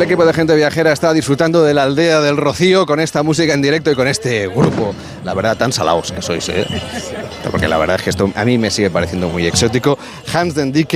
equipo de Gente Viajera está disfrutando de la aldea del Rocío con esta música en directo y con este grupo. La verdad, tan salaos que sois, ¿eh? Porque la verdad es que esto a mí me sigue pareciendo muy exótico. Hans Den Dicke